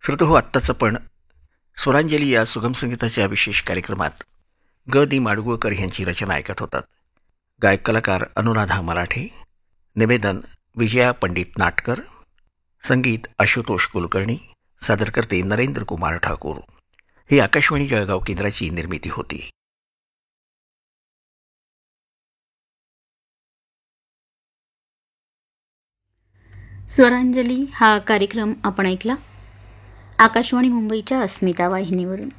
श्रोते हो, आत्ताच आपण स्वरांजली या सुगम संगीताच्या विशेष कार्यक्रमात ग दी माडगुळकर यांची रचना ऐकत होतात. गायक कलाकार अनुराधा मराठे, निवेदन विजया पंडित नाटकर, संगीत आशुतोष कुलकर्णी, सादरकर्ते नरेंद्र कुमार ठाकूर. ही आकाशवाणी जळगाव केंद्राची निर्मिती होती. स्वरांजली हा कार्यक्रम आपण ऐकला आकाशवाणी मुंबईच्या अस्मिता वाहिनीवरून.